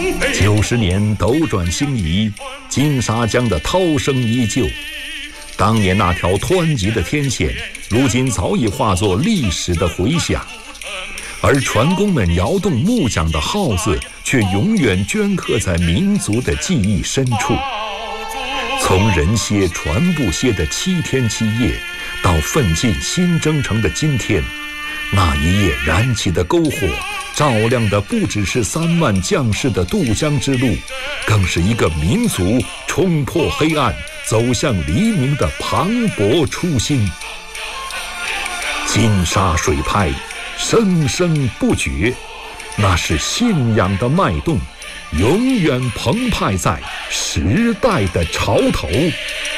90年斗转星移，金沙江的涛声依旧。当年那条湍急的天险，如今早已化作历史的回响，而船工们摇动木桨的号子，却永远镌刻在民族的记忆深处。从人歇船不歇的7天7夜，到奋进新征程的今天，那一夜燃起的篝火，照亮的不只是3万将士的渡江之路，更是一个民族冲破黑暗，走向黎明的磅礴初心。金沙水拍，生生不绝，那是信仰的脉动，永远澎湃在时代的潮头。